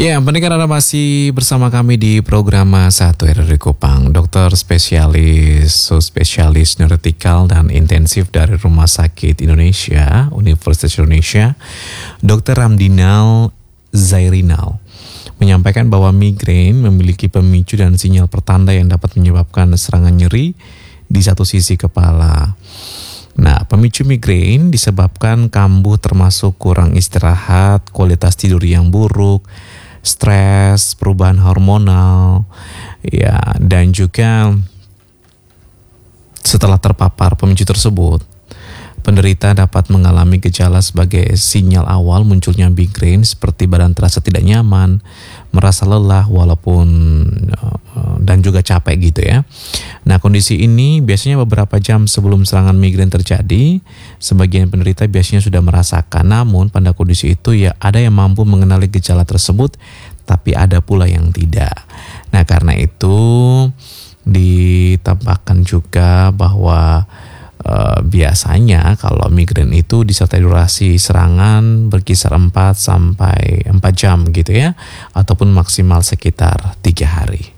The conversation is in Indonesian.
Ya, pendengar Anda masih bersama kami di program Satu RRI Kupang. Dokter spesialis, subspesialis neurotikal dan intensif dari Rumah Sakit Indonesia, Universitas Indonesia, Dr. Ramdinal Zairinal, menyampaikan bahwa migrain memiliki pemicu dan sinyal pertanda yang dapat menyebabkan serangan nyeri di satu sisi kepala. Nah, pemicu migrain disebabkan kambuh termasuk kurang istirahat, kualitas tidur yang buruk, stres, perubahan hormonal, ya, dan juga setelah terpapar pemicu tersebut, penderita dapat mengalami gejala sebagai sinyal awal munculnya migrain seperti badan terasa tidak nyaman, merasa lelah walaupun dan juga capek gitu ya. Nah, kondisi ini biasanya beberapa jam sebelum serangan migrain terjadi. Sebagian penderita biasanya sudah merasakan, namun pada kondisi itu ya ada yang mampu mengenali gejala tersebut, tapi ada pula yang tidak. Nah, karena itu ditambahkan juga bahwa biasanya kalau migrain itu disertai durasi serangan berkisar 4 sampai 4 jam gitu ya, ataupun maksimal sekitar 3 hari.